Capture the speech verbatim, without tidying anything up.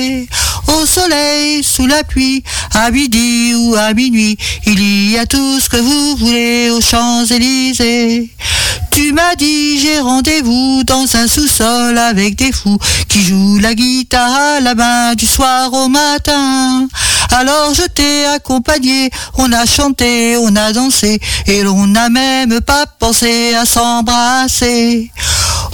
Au soleil, sous la pluie, à midi ou à minuit, il y a tout ce que vous voulez aux Champs-Élysées. Tu m'as dit j'ai rendez-vous dans un sous-sol avec des fous qui jouent la guitare à la main du soir au matin. Alors je t'ai accompagné, on a chanté, on a dansé et l'on n'a même pas pensé à s'embrasser.